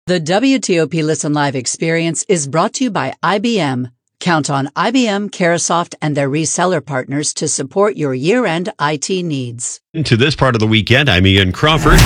The WTOP Listen Live experience is brought to you by IBM. Count on IBM, Carahsoft, and their reseller partners to support your year-end IT needs. To this part of the weekend, I'm Ian Crawford.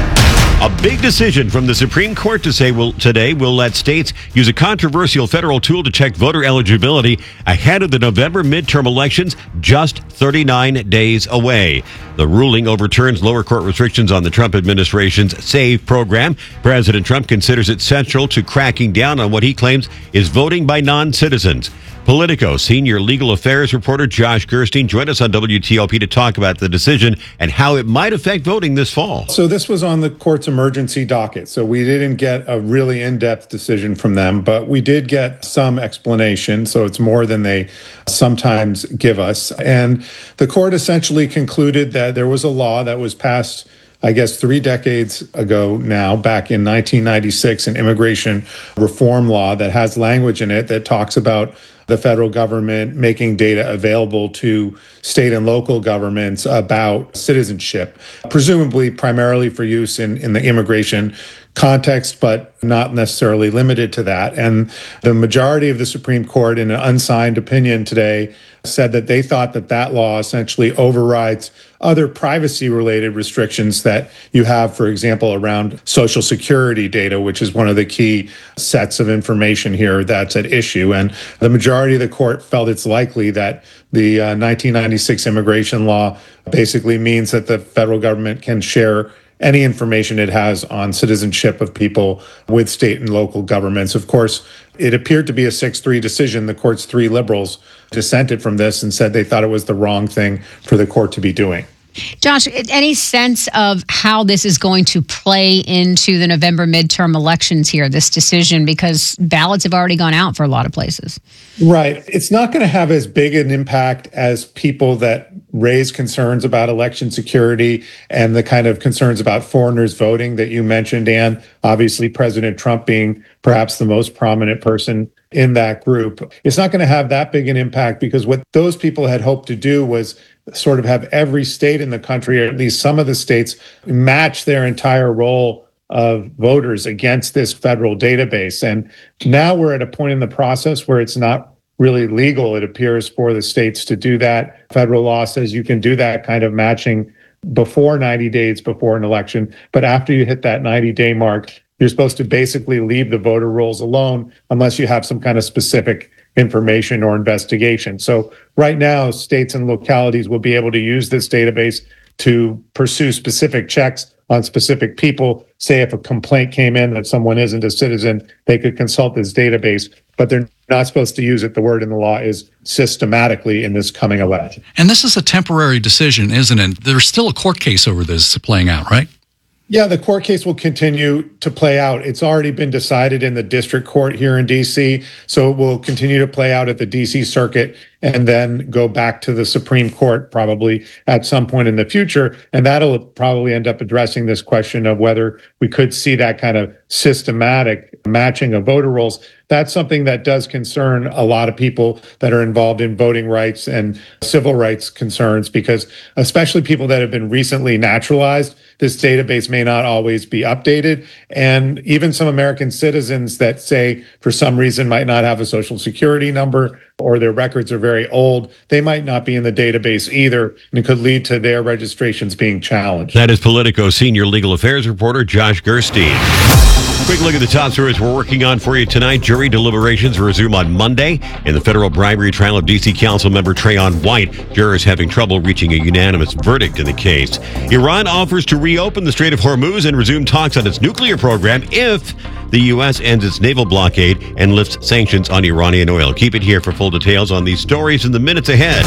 A big decision from the Supreme Court today will let states use a controversial federal tool to check voter eligibility ahead of the November midterm elections, just 39 days away. The ruling overturns lower court restrictions on the Trump administration's SAVE program. President Trump considers it central to cracking down on what he claims is voting by non-citizens. Politico senior legal affairs reporter Josh Gerstein joined us on WTOP to talk about the decision and how it might affect voting this fall. So this was on the court's emergency docket. So we didn't get a really in-depth decision from them, but we did get some explanation. So it's more than they sometimes give us. And the court essentially concluded that there was a law that was passed, I guess, 3 decades ago now, back in 1996, an immigration reform law that has language in it that talks about the federal government making data available to state and local governments about citizenship, presumably primarily for use in the immigration context, but not necessarily limited to that. And the majority of the Supreme Court, in an unsigned opinion today, said that they thought that that law essentially overrides other privacy-related restrictions that you have, for example, around Social Security data, which is one of the key sets of information here that's at issue. And the majority of the court felt it's likely that the 1996 immigration law basically means that the federal government can share any information it has on citizenship of people with state and local governments. Of course, it appeared to be a 6-3 decision. The court's 3 liberals dissented from this and said they thought it was the wrong thing for the court to be doing. Josh, any sense of how this is going to play into the November midterm elections here, this decision, because ballots have already gone out for a lot of places? Right. It's not going to have as big an impact as people that raise concerns about election security and the kind of concerns about foreigners voting that you mentioned, Ann. Obviously, President Trump being perhaps the most prominent person in that group. It's not going to have that big an impact because what those people had hoped to do was sort of have every state in the country, or at least some of the states, match their entire roll of voters against this federal database. And now we're at a point in the process where it's not really legal, it appears, for the states to do that. Federal law says you can do that kind of matching before 90 days before an election. But after you hit that 90-day mark, you're supposed to basically leave the voter rolls alone unless you have some kind of specific information or investigation. So right now, states and localities will be able to use this database to pursue specific checks on specific people. Say if a complaint came in that someone isn't a citizen, they could consult this database, but they're not supposed to use it. The word in the law is systematically in this coming election. And this is a temporary decision, isn't it? There's still a court case over this playing out, right? Yeah, the court case will continue to play out. It's already been decided in the district court here in D.C., so it will continue to play out at the D.C. circuit and then go back to the Supreme Court probably at some point in the future. And that'll probably end up addressing this question of whether we could see that kind of systematic matching of voter rolls. That's something that does concern a lot of people that are involved in voting rights and civil rights concerns, because especially people that have been recently naturalized, this database may not always be updated. And even some American citizens that say for some reason might not have a social security number or their records are very old, they might not be in the database either, and it could lead to their registrations being challenged. That is Politico senior legal affairs reporter Josh Gerstein. Quick look at the top stories we're working on for you tonight. Jury deliberations resume on Monday in the federal bribery trial of D.C. Council member Trayon White. Jurors having trouble reaching a unanimous verdict in the case. Iran offers to reopen the Strait of Hormuz and resume talks on its nuclear program if the U.S. ends its naval blockade and lifts sanctions on Iranian oil. Keep it here for full details on these stories in the minutes ahead.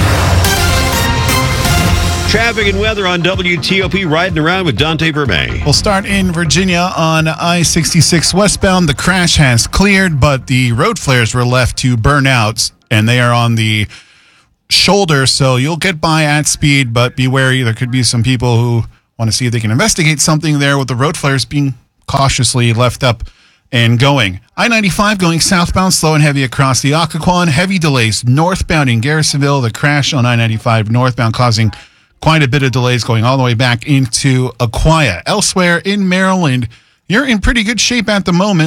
Traffic and weather on WTOP, riding around with Dante Vermey. We'll start in Virginia on I-66 westbound. The crash has cleared, but the road flares were left to burn out, and they are on the shoulder, so you'll get by at speed, but be wary. There could be some people who want to see if they can investigate something there with the road flares being cautiously left up and going. I-95 going southbound, slow and heavy across the Occoquan. Heavy delays northbound in Garrisonville. The crash on I-95 northbound causing quite a bit of delays going all the way back into Aquia. Elsewhere in Maryland, you're in pretty good shape at the moment.